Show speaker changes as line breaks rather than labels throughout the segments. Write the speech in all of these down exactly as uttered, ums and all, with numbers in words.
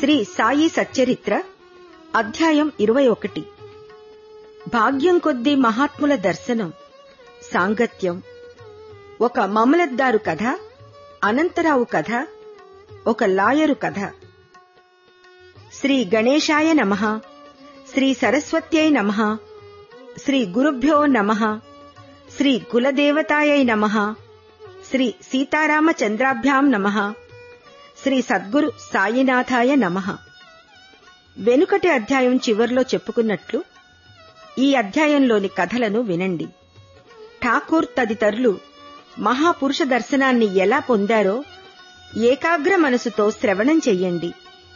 శ్రీ సాయి సచ్చరిత్ర అధ్యాయం ఇరవై ఒకటి. భాగ్యం కొద్దీ మహాత్ముల దర్శనం, సాంగత్యం. ఒక మామలద్దారు కథ, అనంతరావు కథ, ఒక లాయరు కథ. శ్రీ గణేశాయ నమః, శ్రీ సరస్వత్యై నమః, శ్రీ గురుభ్యో నమః, శ్రీ కులదేవతాయై నమః, శ్రీ సీతారామచంద్రాభ్యాం నమః, శ్రీ సద్గురు సాయినాథాయ నమః. వెనుకటి అధ్యాయం చివర్లో చెప్పుకున్నట్లు ఈ అధ్యాయంలోని కథలను వినండి. ఠాకూర్ తదితరులు మహాపురుష దర్శనాన్ని ఎలా పొందారో ఏకాగ్ర మనసుతో శ్రవణం చెయ్యండి.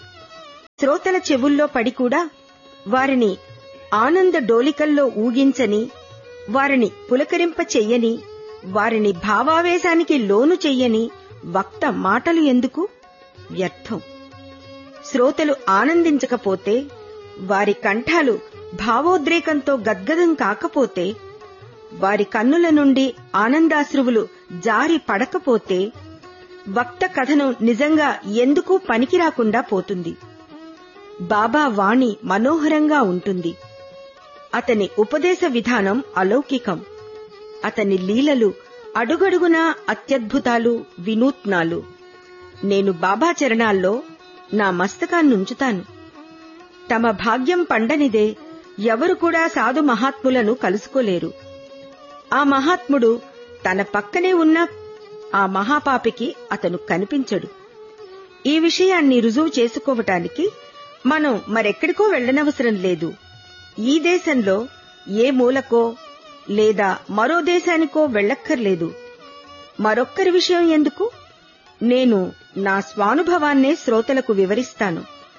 శ్రోతల చెవుల్లో పడి కూడా వారిని ఆనంద డోలికల్లో ఊగించని, వారిని పులకరింప చెయ్యని, వారిని భావావేశానికి లోను చెయ్యని వక్త మాటలు ఎందుకు? వ్యర్థం. శ్రోతలు ఆనందించకపోతే, వారి కంఠాలు భావోద్రేకంతో గద్గదం కాకపోతే, వారి కన్నుల నుండి ఆనందాశ్రువులు జారి పడకపోతే వక్త కథనం నిజంగా ఎందుకు పనికిరాకుండా పోతుంది. బాబా వాణి మనోహరంగా ఉంటుంది. అతని ఉపదేశ విధానం అలౌకికం. అతని లీలలు అడుగడుగునా అత్యద్భుతాలు, వినూత్నాలు. నేను బాబా చరణాల్లో నా మస్తకాన్నుంచుతాను. తమ భాగ్యం పండనిదే ఎవరు కూడా సాధు మహాత్ములను కలుసుకోలేరు. ఆ మహాత్ముడు తన పక్కనే ఉన్న ఆ మహాపాపికి అతను కనిపించడు. ఈ విషయాన్ని రుజువు చేసుకోవటానికి మనం మరెక్కడికో వెళ్లనవసరం లేదు. ఈ దేశంలో ఏ మూలకో లేదా మరో దేశానికో వెళ్లక్కర్లేదు. మరొక్కరి విషయం ఎందుకు? నేను నా స్వానుభవాన్నే శ్రోతలకు వివరిస్తాను.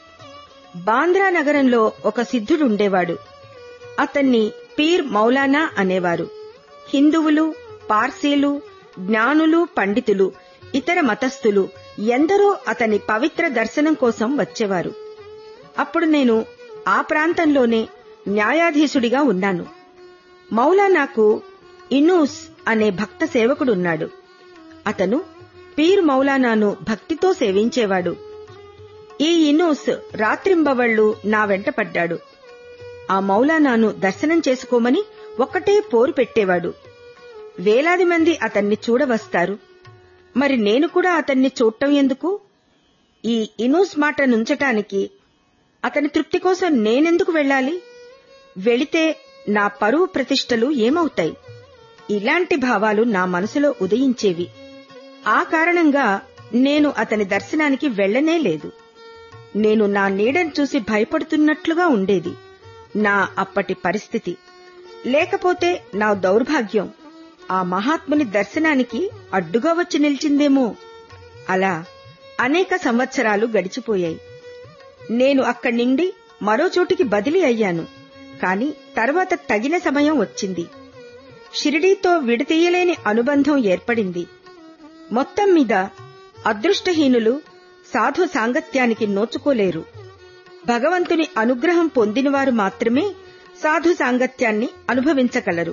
బాంద్రా నగరంలో ఒక సిద్ధుడుండేవాడు. అతన్ని పీర్ మౌలానా అనేవారు. హిందువులు, పార్సీలు, జ్ఞానులు, పండితులు, ఇతర మతస్థులు ఎందరో అతని పవిత్ర దర్శనం కోసం వచ్చేవారు. అప్పుడు నేను ఆ ప్రాంతంలోనే న్యాయాధీశుడిగా ఉన్నాను. మౌలానాకు ఇనూస్ అనే భక్త సేవకుడున్నాడు. అతను పీర్ మౌలానాను భక్తితో సేవించేవాడు. ఈ ఇనూస్ రాత్రింబవళ్లు నా వెంట పడ్డాడు. ఆ మౌలానాను దర్శనం చేసుకోమని ఒక్కటే పోరు పెట్టేవాడు. వేలాది మంది అతన్ని చూడవస్తారు. మరి నేను కూడా అతన్ని చూడటం ఎందుకు? ఈ ఇనూస్ మాట నుంచటానికి, అతని తృప్తి కోసం నేనెందుకు వెళ్ళాలి? వెళితే నా పరువు ప్రతిష్టలు ఏమవుతాయి? ఇలాంటి భావాలు నా మనసులో ఉదయించేవి. ఆ కారణంగా నేను అతని దర్శనానికి వెళ్లనే లేదు. నేను నా నీడను చూసి భయపడుతున్నట్లుగా ఉండేది నా అప్పటి పరిస్థితి. లేకపోతే నా దౌర్భాగ్యం ఆ మహాత్ముని దర్శనానికి అడ్డుగా వచ్చి నిలిచిందేమో. అలా అనేక సంవత్సరాలు గడిచిపోయాయి. నేను అక్కడి నుండి మరో చోటికి బదిలీ అయ్యాను. కాని తర్వాత తగిన సమయం వచ్చింది. షిరిడీతో విడతీయలేని అనుబంధం ఏర్పడింది. మొత్తం మీద అదృష్టహీనులు సాధు సాంగత్యానికి నోచుకోలేరు. భగవంతుని అనుగ్రహం పొందినవారు మాత్రమే సాధు సాంగత్యాన్ని అనుభవించగలరు.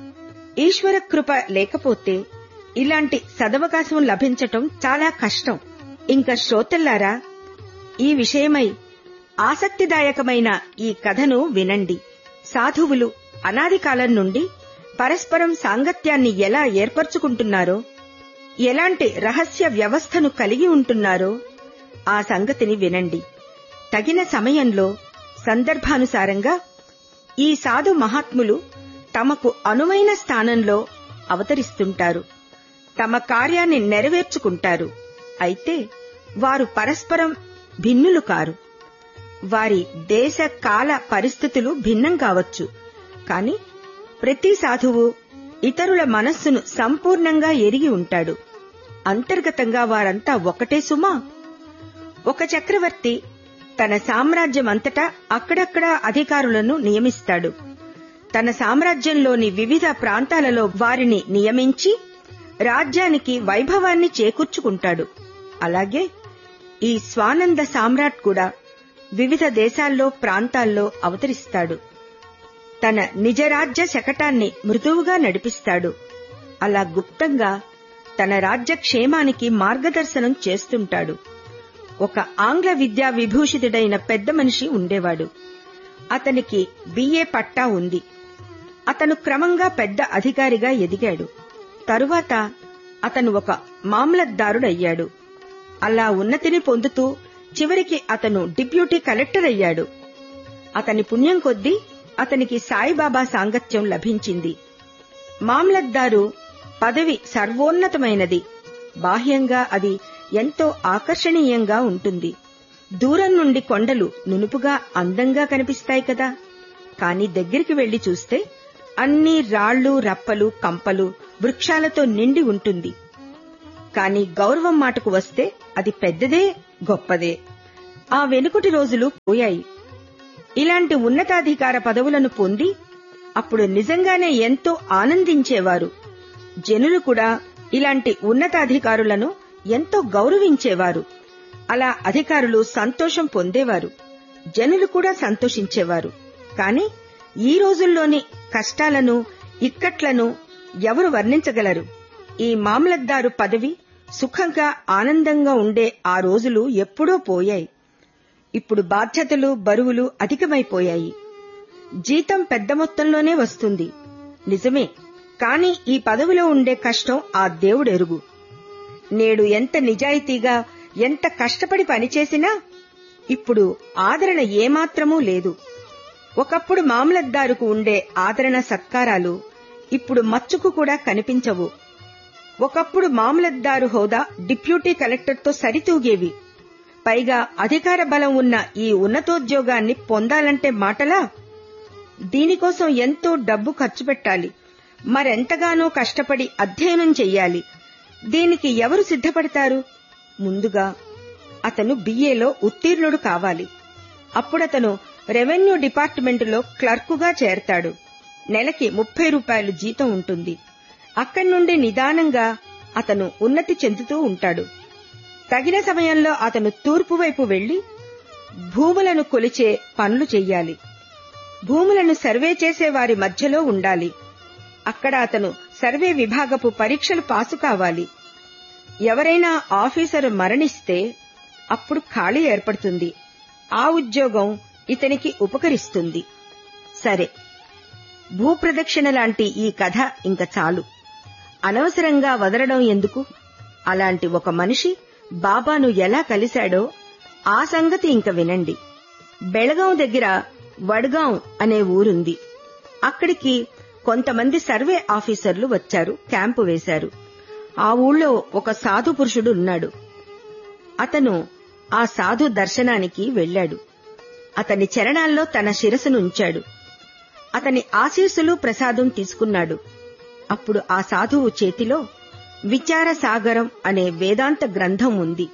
ఈశ్వర కృప లేకపోతే ఇలాంటి సదవకాశం లభించటం చాలా కష్టం. ఇంకా శ్రోతల్లారా, ఈ విషయమై ఆసక్తిదాయకమైన ఈ కథను వినండి. సాధువులు అనాది కాలం నుండి పరస్పరం సాంగత్యాన్ని ఎలా ఏర్పరచుకుంటున్నారో, ఎలాంటి రహస్య వ్యవస్థను కలిగి ఉంటున్నారో ఆ సంగతిని వినండి. తగిన సమయంలో సందర్భానుసారంగా ఈ సాధు మహాత్ములు తమకు అనువైన స్థానంలో అవతరిస్తుంటారు. తమ కార్యాన్ని నెరవేర్చుకుంటారు. అయితే వారు పరస్పరం భిన్నులు కారు. వారి దేశ కాల పరిస్థితులు భిన్నం కావచ్చు. కాని ప్రతి సాధువు ఇతరుల మనస్సును సంపూర్ణంగా ఎరిగి ఉంటాడు. అంతర్గతంగా వారంతా ఒకటే సుమా. ఒక చక్రవర్తి తన సామ్రాజ్యమంతటా అక్కడక్కడా అధికారులను నియమిస్తాడు. తన సామ్రాజ్యంలోని వివిధ ప్రాంతాలలో వారిని నియమించి రాజ్యానికి వైభవాన్ని చేకూర్చుకుంటాడు. అలాగే ఈ స్వానంద సామ్రాట్ కూడా వివిధ దేశాల్లో, ప్రాంతాల్లో అవతరిస్తాడు. తన నిజరాజ్య శకటాన్ని మృదువుగా నడిపిస్తాడు. అలా గుప్తంగా తన రాజ్యక్షేమానికి మార్గదర్శనం చేస్తుంటాడు. ఒక ఆంగ్ల విద్యా విభూషితుడైన పెద్ద మనిషి ఉండేవాడు. అతనికి బిఏ పట్టా ఉంది. అతను క్రమంగా పెద్ద అధికారిగా ఎదిగాడు. తరువాత అతను ఒక మామలత్దారుడయ్యాడు. అలా ఉన్నతిని పొందుతూ చివరికి అతను డిప్యూటీ కలెక్టర్ అయ్యాడు. అతని పుణ్యం కొద్దీ అతనికి సాయిబాబా సాంగత్యం లభించింది. మామలత్దారు పదవి సర్వోన్నతమైనది. బాహ్యంగా అది ఎంతో ఆకర్షణీయంగా ఉంటుంది. దూరం నుండి కొండలు నునుపుగా అందంగా కనిపిస్తాయి కదా, కాని దగ్గరికి వెళ్లి చూస్తే అన్ని రాళ్లు రప్పలు కంపలు వృక్షాలతో నిండి ఉంటుంది. కాని గౌరవం మాటకు వస్తే అది పెద్దదే గొప్పదే. ఆ వెనుకటి రోజులు పోయాయి. ఇలాంటి ఉన్నతాధికార పదవులను పొంది అప్పుడు నిజంగానే ఎంతో ఆనందించేవారు. జనులు కూడా ఇలాంటి ఉన్నతాధికారులను ఎంతో గౌరవించేవారు. అలా అధికారులు సంతోషం పొందేవారు, జనులు కూడా సంతోషించేవారు. కాని ఈ రోజుల్లోని కష్టాలను ఇక్కట్లను ఎవరు వర్ణించగలరు? ఈ మామలత్దారు పదవి సుఖంగా ఆనందంగా ఉండే ఆ రోజులు ఎప్పుడో పోయాయి. ఇప్పుడు బాధ్యతలు బరువులు అధికమైపోయాయి. జీతం పెద్ద మొత్తంలోనే వస్తుంది, నిజమే. కాని ఈ పదవిలో ఉండే కష్టం ఆ దేవుడెరుగు. నేడు ఎంత నిజాయితీగా ఎంత కష్టపడి పనిచేసినా ఇప్పుడు ఆదరణ ఏమాత్రమూ లేదు. ఒకప్పుడు మామలత్దారుకు ఉండే ఆదరణ సత్కారాలు ఇప్పుడు మచ్చుకు కూడా కనిపించవు. ఒకప్పుడు మామలత్దారు హోదా డిప్యూటీ కలెక్టర్తో సరితూగేవి. పైగా అధికార బలం ఉన్న ఈ ఉన్నతోద్యోగాన్ని పొందాలంటే మాటలా? దీనికోసం ఎంతో డబ్బు ఖర్చు పెట్టాలి, మరెంతగానో కష్టపడి అధ్యయనం చెయ్యాలి. దీనికి ఎవరు సిద్ధపడతారు? ముందుగా అతను బిఏలో ఉత్తీర్ణుడు కావాలి. అప్పుడతను రెవెన్యూ డిపార్ట్మెంటులో క్లర్కుగా చేరతాడు. నెలకి ముప్పై రూపాయలు జీతం ఉంటుంది. అక్కడి నుండి నిదానంగా అతను ఉన్నతి చెందుతూ ఉంటాడు. తగిన సమయంలో అతను తూర్పు వైపు వెళ్లి భూములను కొలిచే పనులు చెయ్యాలి. భూములను సర్వే చేసే వారి మధ్యలో ఉండాలి. అక్కడ అతను సర్వే విభాగపు పరీక్షలు పాసు కావాలి. ఎవరైనా ఆఫీసరు మరణిస్తే అప్పుడు ఖాళీ ఏర్పడుతుంది. ఆ ఉద్యోగం ఇతనికి ఉపకరిస్తుంది. సరే, భూప్రదక్షిణ లాంటి ఈ కథ ఇంక చాలు. అనవసరంగా వదలడం ఎందుకు? అలాంటి ఒక మనిషి బాబాను ఎలా కలిశాడో ఆ సంగతి ఇంక వినండి. బెళగాం దగ్గర వడ్గాం అనే ఊరుంది. అక్కడికి కొంతమంది సర్వే ఆఫీసర్లు వచ్చారు, క్యాంపు వేశారు. ఆ ఊళ్ళో ఒక సాధు పురుషుడు ఉన్నాడు. అతను ఆ సాధు దర్శనానికి వెళ్లాడు. అతని చరణాల్లో తన శిరస్సును ఉంచాడు. అతని ఆశీస్సులు ప్రసాదం తీసుకున్నాడు. అప్పుడు ఆ సాధువు చేతిలో విచార సాగరం అనే వేదాంత గ్రంథం ఉంది.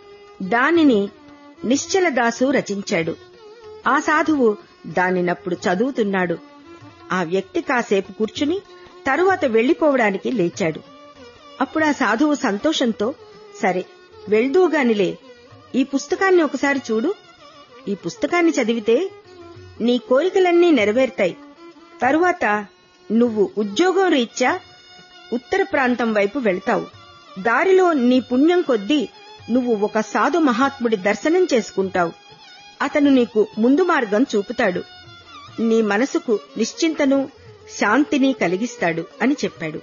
దానిని నిశ్చలదాసు రచించాడు. ఆ సాధువు దానినప్పుడు చదువుతున్నాడు. ఆ వ్యక్తి కాసేపు కూర్చుని తరువాత వెళ్లిపోవడానికి లేచాడు. అప్పుడు ఆ సాధువు సంతోషంతో, సరే వెళ్దూగానిలే, ఈ పుస్తకాన్ని ఒకసారి చూడు. ఈ పుస్తకాన్ని చదివితే నీ కోరికలన్నీ నెరవేరుతాయి. తరువాత నువ్వు ఉద్యోగం రీత్యా ఉత్తర ప్రాంతం వైపు వెళ్తావు. దారిలో నీ పుణ్యం కొద్దీ నువ్వు ఒక సాధు మహాత్ముడి దర్శనం చేసుకుంటావు. అతను నీకు ముందు మార్గం చూపుతాడు. నీ మనసుకు నిశ్చింతను శాంతిని కలిగిస్తాడు అని చెప్పాడు.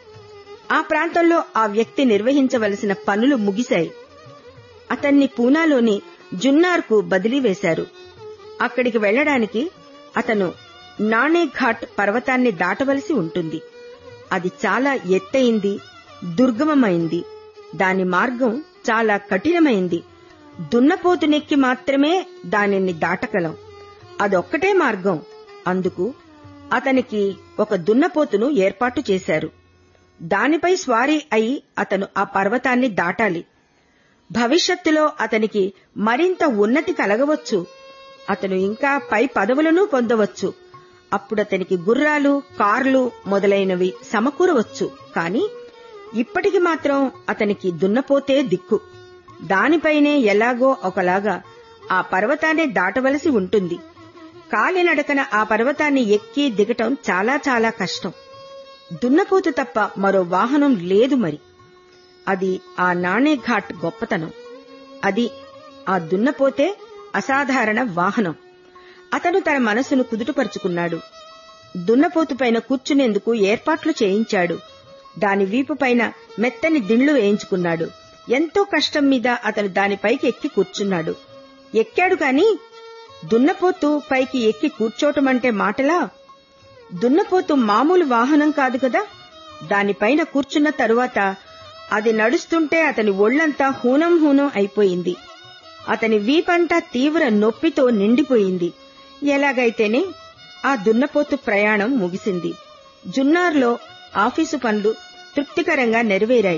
ఆ ప్రాంతంలో ఆ వ్యక్తి నిర్వహించవలసిన పనులు ముగిశాయి. అతన్ని పూనాలోని జున్నార్కు బదిలీ వేశారు. అక్కడికి వెళ్లడానికి అతను నాణేఘాట్ పర్వతాన్ని దాటవలసి ఉంటుంది. అది చాలా ఎత్తైంది, దుర్గమమైంది. దాని మార్గం చాలా కఠినమైంది. దున్నపోతునెక్కి మాత్రమే దానిని దాటగలం. అదొక్కటే మార్గం. అందుకు అతనికి ఒక దున్నపోతును ఏర్పాటు చేశారు. దానిపై స్వారీ అయి అతను ఆ పర్వతాన్ని దాటాలి. భవిష్యత్తులో అతనికి మరింత ఉన్నతి కలగవచ్చు. అతను ఇంకా పై పదవులను పొందవచ్చు. అప్పుడతనికి గుర్రాలు, కార్లు మొదలైనవి సమకూరవచ్చు. కాని ఇప్పటికి మాత్రం అతనికి దున్నపోతే దిక్కు. దానిపైనే ఎలాగో ఒకలాగా ఆ పర్వతాన్ని దాటవలసి ఉంటుంది. కాలినడకన ఆ పర్వతాన్ని ఎక్కి దిగటం చాలా చాలా కష్టం. దున్నపోతు తప్ప మరో వాహనం లేదు. మరి అది ఆ నాణేఘాట్ గొప్పతనం. అది ఆ దున్నపోతే అసాధారణ వాహనం. అతను తన మనసును కుదుటపరుచుకున్నాడు. దున్నపోతుపైన కూర్చునేందుకు ఏర్పాట్లు చేయించాడు. దాని వీపుపైన మెత్తని దిండ్లు వేయించుకున్నాడు. ఎంతో కష్టం మీద అతను దానిపైకి ఎక్కి కూర్చున్నాడు. ఎక్కాడు కాని దున్నపోతు పైకి ఎక్కి కూర్చోటమంటే మాటలా? దున్నపోతు మామూలు వాహనం కాదు కదా. దానిపైన కూర్చున్న తరువాత అది నడుస్తుంటే అతని ఒళ్లంతా హూనం హూనం అయిపోయింది. అతని వీపంతా తీవ్ర నొప్పితో నిండిపోయింది. ఎలాగైతేనే ఆ దున్నపోతు ప్రయాణం ముగిసింది. జున్నార్లో ఆఫీసు పనులు తృప్తికరంగా నెరవేరాయి.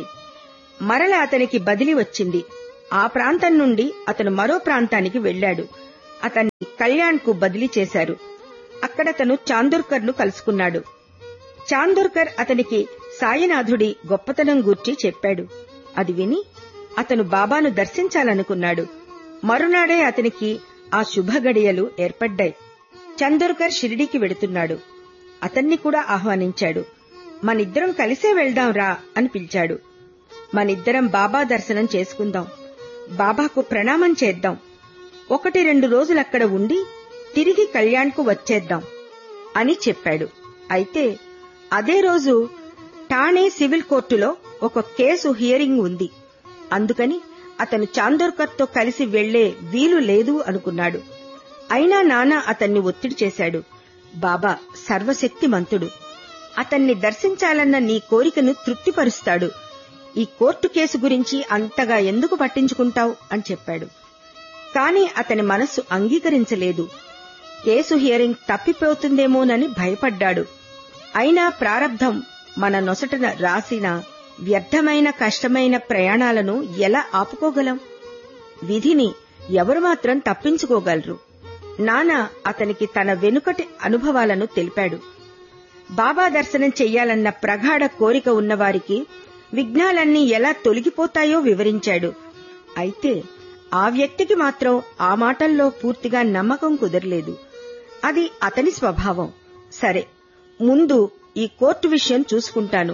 మరల అతనికి బదిలీ వచ్చింది. ఆ ప్రాంతం నుండి అతను మరో ప్రాంతానికి వెళ్లాడు. అతన్ని కళ్యాణ్ కు బదిలీ చేశారు. అక్కడతను చాందోర్కర్ ను కలుసుకున్నాడు. చాందోర్కర్ అతనికి సాయినాథుడి గొప్పతనం గూర్చి చెప్పాడు. అది విని అతను బాబాను దర్శించాలనుకున్నాడు. మరునాడే అతనికి ఆ శుభగడియలు ఏర్పడ్డాయి. చాందోర్కర్ షిరిడీకి వెడుతున్నాడు. అతన్ని కూడా ఆహ్వానించాడు. మనిద్దరం కలిసే వెళ్దాం రా అని పిలిచాడు. మనిద్దరం బాబా దర్శనం చేసుకుందాం, బాబాకు ప్రణామం చేద్దాం, ఒకటి రెండు రోజులక్కడ ఉండి తిరిగి కళ్యాణ్కు వచ్చేద్దాం అని చెప్పాడు. అయితే అదే రోజు ఠాణే సివిల్ కోర్టులో ఒక కేసు హియరింగ్ ఉంది. అందుకని అతను చాందోర్కర్తో కలిసి వెళ్లే వీలు లేదు అనుకున్నాడు. అయినా నాన్న అతన్ని ఒత్తిడి చేశాడు. బాబా సర్వశక్తిమంతుడు, అతన్ని దర్శించాలన్న నీ కోరికను తృప్తిపరుస్తాడు. ఈ కోర్టు కేసు గురించి అంతగా ఎందుకు పట్టించుకుంటావు అని చెప్పాడు. కాని అతని మనస్సు అంగీకరించలేదు. కేసు హియరింగ్ తప్పిపోతుందేమోనని భయపడ్డాడు. అయినా ప్రారబ్ధం మన నొసటన రాసిన వ్యర్థమైన కష్టమైన ప్రయాణాలను ఎలా ఆపుకోగలం? విధిని ఎవరు మాత్రం తప్పించుకోగలరు? నాన్న అతనికి తన వెనుకటి అనుభవాలను తెలిపాడు. బాబా దర్శనం చెయ్యాలన్న ప్రగాఢ కోరిక ఉన్నవారికి విఘ్నాలన్నీ ఎలా తొలగిపోతాయో వివరించాడు. అయితే ఆ వ్యక్తికి మాత్రం ఆ మాటల్లో పూర్తిగా నమ్మకం కుదరలేదు. అది అతని స్వభావం. సరే, ముందు ఈ కోర్టు విషయం చూసుకుంటాను,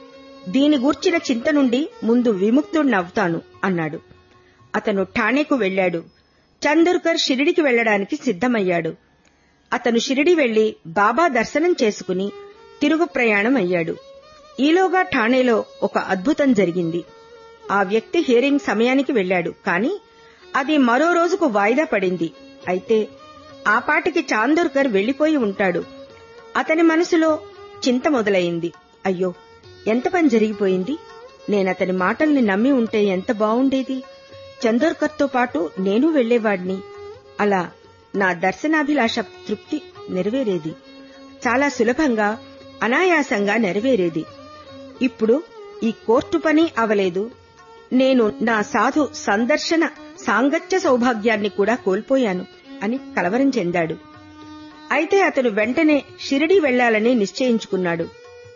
దీని గూర్చిన చింత నుండి ముందు విముక్తుడినవుతాను అన్నాడు. అతను ఠాణేకు వెళ్లాడు. చాందోర్కర్ షిరిడికి వెళ్లడానికి సిద్ధమయ్యాడు. అతను షిరిడి వెళ్లి బాబా దర్శనం చేసుకుని తిరుగు ప్రయాణం అయ్యాడు. ఈలోగా ఠాణేలో ఒక అద్భుతం జరిగింది. ఆ వ్యక్తి హియరింగ్ సమయానికి వెళ్లాడు, కాని అది మరో రోజుకు వాయిదా పడింది. అయితే ఆ పాటికి చాందోర్కర్ వెళ్లిపోయి ఉంటాడు. అతని మనసులో చింత మొదలైంది. అయ్యో, ఎంత పని జరిగిపోయింది. నేనతని మాటల్ని నమ్మి ఉంటే ఎంత బావుండేది. చాందోర్కర్తో పాటు నేను వెళ్లేవాడిని. అలా నా దర్శనాభిలాష తృప్తి నెరవేరేది. చాలా సులభంగా అనాయాసంగా నెరవేరేది. ఇప్పుడు ఈ కోర్టు పని అవలేదు. నేను నా సాధు సందర్శన సాంగత్య సౌభాగ్యాన్ని కూడా కోల్పోయాను అని కలవరం చెందాడు. అయితే అతను వెంటనే షిరిడీ వెళ్లాలని నిశ్చయించుకున్నాడు.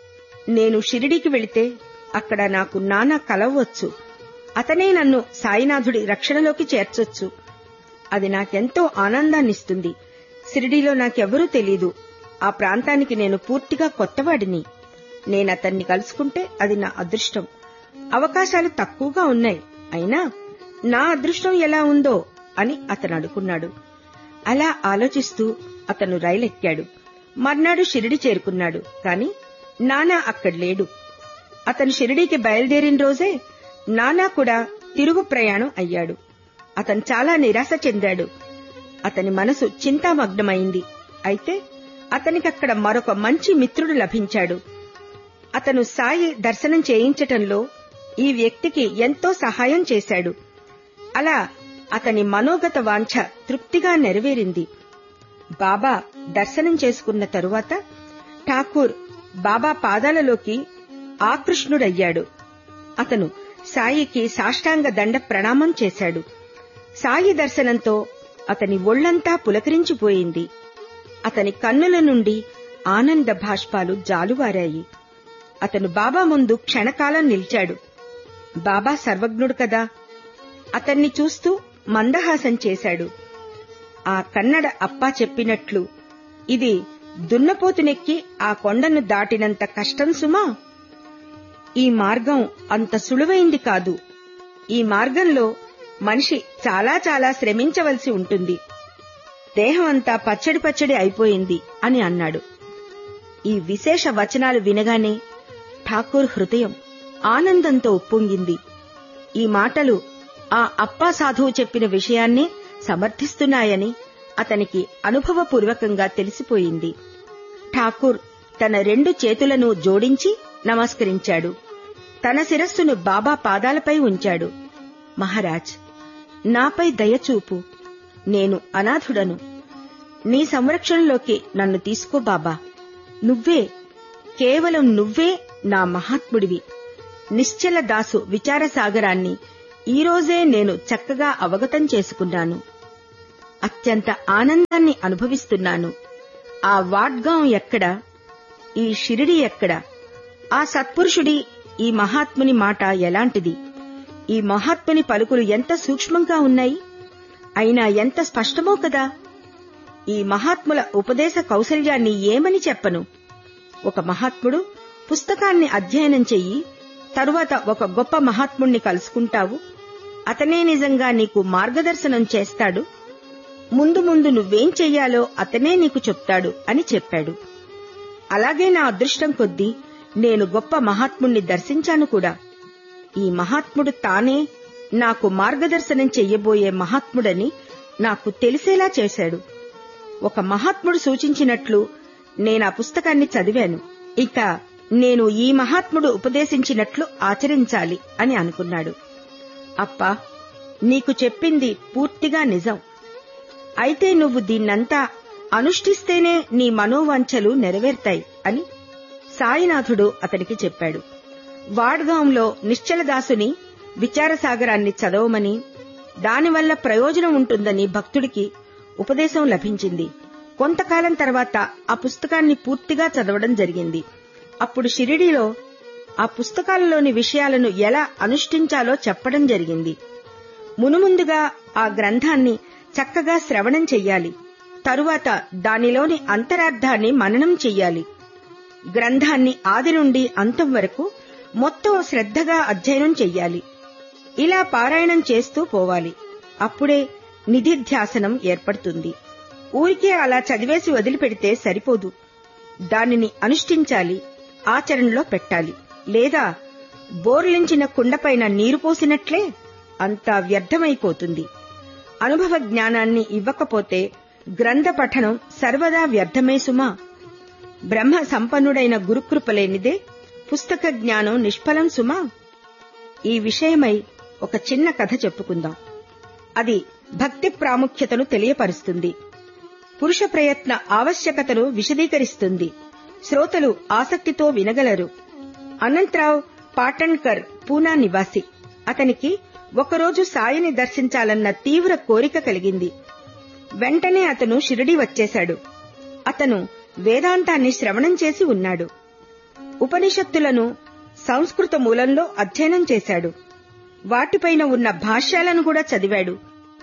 నేను షిరిడీకి వెళితే అక్కడ నాకు నాన్న కలవచ్చు. అతనే నన్ను సాయినాథుడి రక్షణలోకి చేర్చొచ్చు. అది నాకెంతో ఆనందాన్నిస్తుంది. షిరిడీలో నాకెవ్వరూ తెలీదు. ఆ ప్రాంతానికి నేను పూర్తిగా కొత్తవాడిని. నేనతన్ని కలుసుకుంటే అది నా అదృష్టం. అవకాశాలు తక్కువగా ఉన్నాయి. అయినా నా అదృష్టం ఎలా ఉందో అని అతను అనుకున్నాడు. అలా ఆలోచిస్తూ అతను రైలెక్కాడు. మర్నాడు షిరిడి చేరుకున్నాడు. కాని నానా అక్కడ లేడు. అతను షిరిడీకి బయలుదేరిన రోజే నానా కూడా తిరుగు ప్రయాణం అయ్యాడు. అతను చాలా నిరాశ చెందాడు. అతని మనసు చింతామగ్నమైంది. అయితే అతనికక్కడ మరొక మంచి మిత్రుడు లభించాడు. అతను సాయి దర్శనం చేయించటంలో ఈ వ్యక్తికి ఎంతో సహాయం చేశాడు. అలా అతని మనోగత వాంఛ తృప్తిగా నెరవేరింది. బాబా దర్శనం చేసుకున్న తరువాత ఠాకూర్ బాబా పాదాలలోకి ఆకృష్ణుడయ్యాడు. అతను సాయికి సాష్టాంగ దండ ప్రణామం చేశాడు. సాయి దర్శనంతో అతని ఒళ్లంతా పులకరించిపోయింది. అతని కన్నుల నుండి ఆనంద భాష్పాలు జాలువారాయి. అతను బాబా ముందు క్షణకాలం నిలిచాడు. బాబా సర్వజ్ఞుడు కదా. అతన్ని చూస్తూ మందహాసం చేశాడు. ఆ కన్నడ అప్పా చెప్పినట్లు, ఇది దున్నపోతునెక్కి ఆ కొండను దాటినంత కష్టం సుమా. ఈ మార్గం అంత సులువైంది కాదు. ఈ మార్గంలో మనిషి చాలా చాలా శ్రమించవలసి ఉంటుంది. దేహం అంతా పచ్చడి పచ్చడి అయిపోయింది అని అన్నాడు. ఈ విశేష వచనాలు వినగానే ఠాకూర్ హృదయం ఆనందంతో ఉప్పొంగింది. ఈ మాటలు ఆ అప్పా సాధువు చెప్పిన విషయాన్నే సమర్థిస్తున్నాయని అతనికి అనుభవపూర్వకంగా తెలిసిపోయింది. ఠాకూర్ తన రెండు చేతులను జోడించి నమస్కరించాడు. తన శిరస్సును బాబా పాదాలపై ఉంచాడు. మహారాజ్, నాపై దయచూపు. నేను అనాథుడను. నీ సంరక్షణలోకి నన్ను తీసుకో బాబా. నువ్వే, కేవలం నువ్వే నా మహాత్ముడివి. నిశ్చల దాసు విచారసాగరాన్ని ఈరోజే నేను చక్కగా అవగతం చేసుకున్నాను. అత్యంత ఆనందాన్ని అనుభవిస్తున్నాను. ఆ వాడ్గాం ఎక్కడ? ఈ షిరిడి ఎక్కడ? ఆ సత్పురుషుడి, ఈ మహాత్ముని మాట ఎలాంటిది? ఈ మహాత్ముని పలుకులు ఎంత సూక్ష్మంగా ఉన్నాయి, అయినా ఎంత స్పష్టమో కదా. ఈ మహాత్ముల ఉపదేశ కౌశల్యాన్ని ఏమని చెప్పను? ఒక మహాత్ముడు పుస్తకాన్ని అధ్యయనం చెయ్యి, తరువాత ఒక గొప్ప మహాత్ముణ్ణి కలుసుకుంటావు. అతనే నిజంగా నీకు మార్గదర్శనం చేస్తాడు. ముందు ముందు నువ్వేం చెయ్యాలో అతనే నీకు చెప్తాడు అని చెప్పాడు. అలాగే నా అదృష్టం కొద్దీ నేను గొప్ప మహాత్ముణ్ణి దర్శించాను కూడా. ఈ మహాత్ముడు తానే నాకు మార్గదర్శనం చెయ్యబోయే మహాత్ముడని నాకు తెలిసేలా చేశాడు. ఒక మహాత్ముడు సూచించినట్లు నేనా పుస్తకాన్ని చదివాను. ఇక నేను ఈ మహాత్ముడు ఉపదేశించినట్లు ఆచరించాలి అని అనుకున్నాడు. అప్పా, నీకు చెప్పింది పూర్తిగా నిజం. అయితే నువ్వు దీన్నంతా అనుష్ఠిస్తేనే నీ మనోవాంఛలు నెరవేర్తాయి అని సాయినాథుడు అతనికి చెప్పాడు. వాడ్గాంలో నిశ్చలదాసుని విచారసాగరాన్ని చదవమని, దానివల్ల ప్రయోజనం ఉంటుందని భక్తుడికి ఉపదేశం లభించింది. కొంతకాలం తర్వాత ఆ పుస్తకాన్ని పూర్తిగా చదవడం జరిగింది. అప్పుడు షిరిడీలో ఆ పుస్తకాలలోని విషయాలను ఎలా అనుష్ఠించాలో చెప్పడం జరిగింది. మునుముందుగా ఆ గ్రంథాన్ని చక్కగా శ్రవణం చెయ్యాలి. తరువాత దానిలోని అంతరార్థాన్ని మననం చెయ్యాలి. గ్రంథాన్ని ఆది నుండి అంతం వరకు మొత్తం శ్రద్ధగా అధ్యయనం చెయ్యాలి. ఇలా పారాయణం చేస్తూ పోవాలి. అప్పుడే నిధిధ్యాసనం ఏర్పడుతుంది. ఊరికే అలా చదివేసి వదిలిపెడితే సరిపోదు. దానిని అనుష్ఠించాలి, ఆచరణలో పెట్టాలి. లేదా బోర్లించిన కుండపైన నీరు పోసినట్లే అంతా వ్యర్థమైపోతుంది. అనుభవ జ్ఞానాన్ని ఇవ్వకపోతే గ్రంథ పఠనం సర్వదా వ్యర్థమే సుమా. బ్రహ్మ సంపన్నుడైన గురుకృపలేనిదే పుస్తక జ్ఞానం నిష్ఫలం సుమా. ఈ విషయమై ఒక చిన్న కథ చెప్పుకుందాం. అది భక్తి ప్రాముఖ్యతను తెలియపరుస్తుంది. పురుష ప్రయత్న ఆవశ్యకతను విశదీకరిస్తుంది. శ్రోతలు ఆసక్తితో వినగలరు. అనంతరావు పాటణ్కర్ పూనా నివాసి. అతనికి ఒకరోజు సాయిని దర్శించాలన్న తీవ్ర కోరిక కలిగింది. వెంటనే అతను షిరిడీ వచ్చేశాడు. అతను వేదాంతాన్ని శ్రవణం చేసి ఉన్నాడు. ఉపనిషత్తులను సంస్కృత మూలంలో అధ్యయనం చేశాడు. వాటిపైన ఉన్న భాష్యాలను కూడా చదివాడు.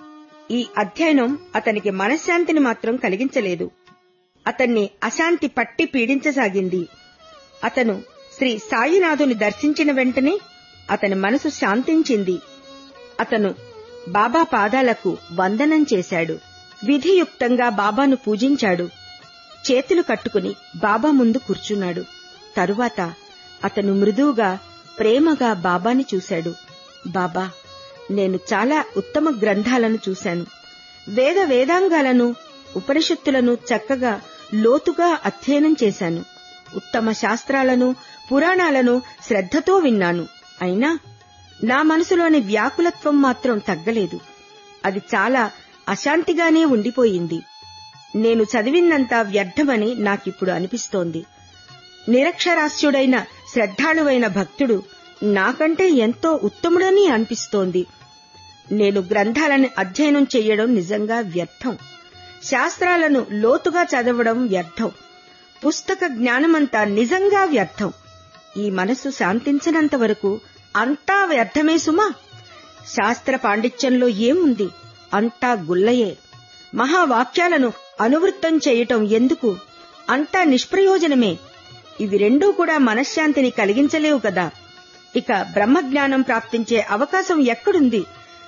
ఈ అధ్యయనం అతనికి మనశ్శాంతిని మాత్రం కలిగించలేదు. అతన్ని అశాంతి పట్టి పీడించసాగింది. అతను శ్రీ సాయినాథుని దర్శించిన వెంటనే అతని మనసు శాంతించింది. అతను బాబా పాదాలకు వందనం చేశాడు. విధియుక్తంగా బాబాను పూజించాడు. చేతులు కట్టుకుని బాబా ముందు కూర్చున్నాడు. తరువాత అతను మృదువుగా, ప్రేమగా బాబాని చూశాడు. బాబా, నేను చాలా ఉత్తమ గ్రంథాలను చూశాను. వేద వేదాంగాలను, ఉపనిషత్తులను చక్కగా లోతుగా అధ్యయనం చేశాను. ఉత్తమ శాస్త్రాలను, పురాణాలను శ్రద్ధతో విన్నాను. అయినా నా మనసులోని వ్యాకులత్వం మాత్రం తగ్గలేదు. అది చాలా అశాంతిగానే ఉండిపోయింది. నేను చదివిందంతా వ్యర్థమని నాకిప్పుడు అనిపిస్తోంది. నిరక్షరాస్యుడైన శ్రద్ధాళువైన భక్తుడు నాకంటే ఎంతో ఉత్తముడని అనిపిస్తోంది. నేను గ్రంథాలను అధ్యయనం చెయ్యడం నిజంగా వ్యర్థం. శాస్త్రాలను లోతుగా చదవడం వ్యర్థం. పుస్తక జ్ఞానమంతా నిజంగా వ్యర్థం. ఈ మనసు శాంతించినంత వరకు అంతా వ్యర్థమే సుమా. శాస్త్ర పాండిత్యంలో ఏముంది? అంతా గుల్లయే. మహావాక్యాలను అనువృత్తం చేయటం ఎందుకు? అంతా నిష్ప్రయోజనమే. ఇవి రెండూ కూడా మనశ్శాంతిని కలిగించలేవు కదా. ఇక బ్రహ్మజ్ఞానం ప్రాప్తించే అవకాశం ఎక్కడుంది?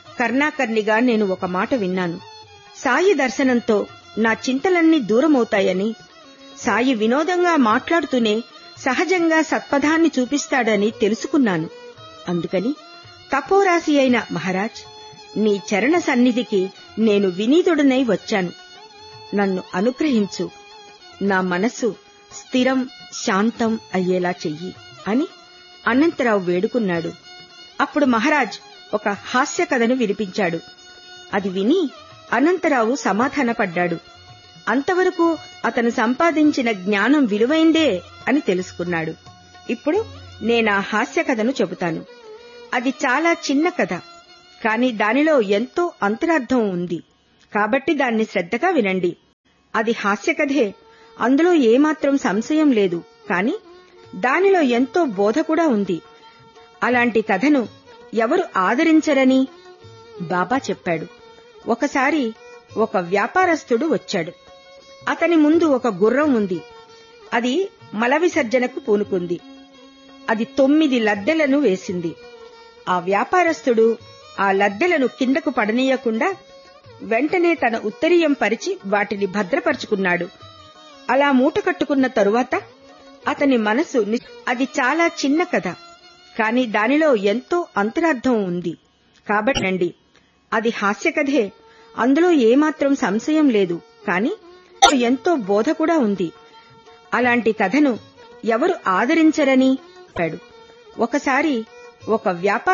కర్ణాకర్ణిగా నేను ఒక మాట విన్నాను. సాయి దర్శనంతో నా చింతలన్నీ దూరమవుతాయని, సాయి వినోదంగా మాట్లాడుతూనే సహజంగా సత్పథాన్ని చూపిస్తాడని తెలుసుకున్నాను. అందుకని తపోరాశి అయిన మహారాజ్, నీ చరణ సన్నిధికి నేను వినీతుడనై వచ్చాను. నన్ను అనుగ్రహించు, నా మనస్సు స్థిరం శాంతం అయ్యేలా చెయ్యి అని అనంతరావు వేడుకున్నాడు. అప్పుడు మహారాజ్ ఒక హాస్య కథను వినిపించాడు. అది విని అనంతరావు సమాధానపడ్డాడు. అంతవరకు అతను సంపాదించిన జ్ఞానం విలువైందే అని తెలుసుకున్నాడు. ఇప్పుడు నేనా హాస్య కథను చెబుతాను. అది చాలా చిన్న కథ, కాని దానిలో ఎంతో అంతరార్థం ఉంది. కాబట్టి దాన్ని శ్రద్ధగా వినండి. అది హాస్య కథే, అందులో ఏమాత్రం సంశయం లేదు. కాని దానిలో ఎంతో బోధ కూడా ఉంది. అలాంటి కథను ఎవరు ఆదరించరని బాబా చెప్పాడు. ఒకసారి ఒక వ్యాపారస్తుడు వచ్చాడు. అతని ముందు ఒక గుర్రం ఉంది. అది మల విసర్జనకు పూనుకుంది. అది తొమ్మిది లద్దెలను వేసింది. ఆ వ్యాపారస్తుడు ఆ లద్దెలను కిందకు పడనీయకుండా వెంటనే తన ఉత్తరీయం పరిచి వాటిని భద్రపరుచుకున్నాడు. అలా మూట కట్టుకున్న తరువాత అతని మనసు, అది చాలా చిన్న కథ, కాని దానిలో ఎంతో అంతరార్థం ఉంది. కాబట్టి రండి, అది హాస్య కథే, అందులో ఏమాత్రం సంశయం లేదు. కాని ఎంతో బోధ కూడా ఉంది. అలాంటి కథను ఎవరు ఆదరించరని చెప్పాడు. ఒకసారి ఒక వ్యాపార